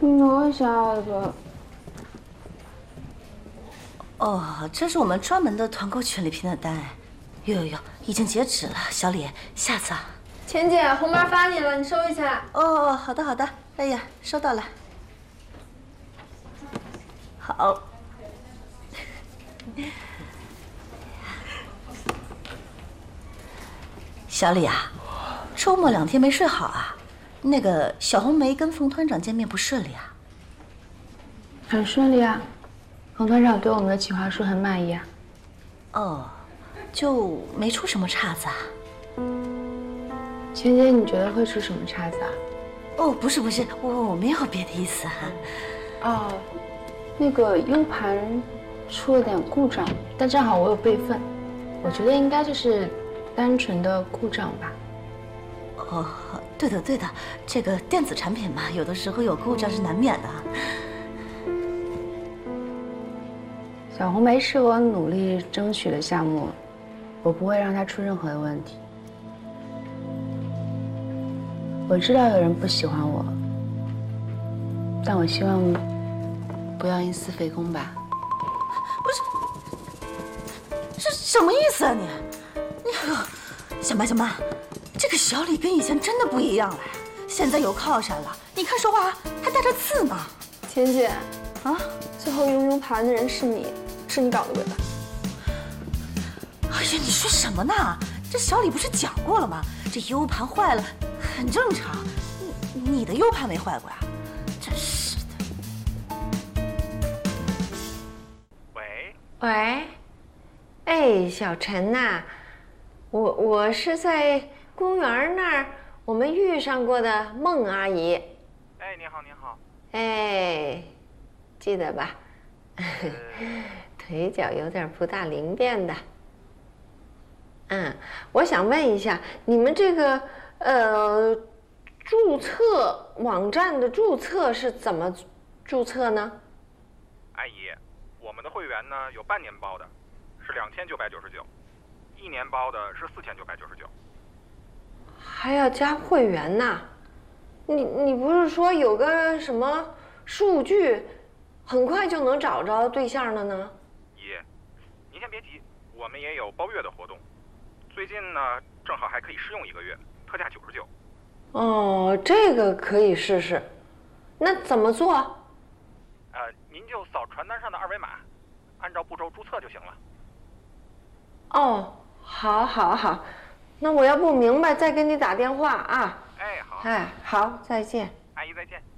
我下一个。 哦，这是我们专门的团购群里拼的单。哟，已经截止了，小李，下次啊。 钱姐，红包发你了，你收一下。 哦，好的好的。哎呀，收到了。好。小李啊，周末2天没睡好啊？那个小红梅跟冯团长见面不顺利啊？ 很顺利啊，冯团长对我们的企划书很满意啊。 哦，就没出什么岔子啊？ 钱姐，你觉得会出什么岔子啊？ 哦，不是，我没有别的意思啊。 哦，那个 U 盘出了点故障，但正好我有备份，我觉得应该就是单纯的故障吧。 哦，对的，这个电子产品嘛，有的时候有故障是难免的。 小红梅是我努力争取的项目，我不会让它出任何的问题。我知道有人不喜欢我，但我希望不要因私废公吧。 不是，这什么意思啊你？小曼，这个小李跟以前真的不一样了，现在有靠山了。你看说话还带着刺呢。 钱姐， 啊， 最后用 U 盘的人是你，是你搞的鬼吧？ 哎呀，你说什么呢？这小李不是讲过了吗？这 U 盘坏了很正常，你的 U 盘没坏过呀？真是的。 喂，哎，小陈呐，我是在公园那儿我们遇上过的孟阿姨。 哎，你好。 哎，记得吧？腿脚有点不大灵便的。我想问一下，你们这个注册网站的注册是怎么注册呢？ 阿姨，我们的会员呢有半年包的，是2999；1年包的是4999。 还要加会员呐？你不是说有个什么数据，很快就能找着对象了呢？ 姨，您先别急，我们也有包月的活动。最近呢，正好还可以试用1个月，特价99。 哦，这个可以试试。那怎么做？ 您就扫传单上的2维码，按照步骤注册就行了。 哦，好，那我要不明白再给你打电话啊。 哎，好。 哎，好，再见。 阿姨再见。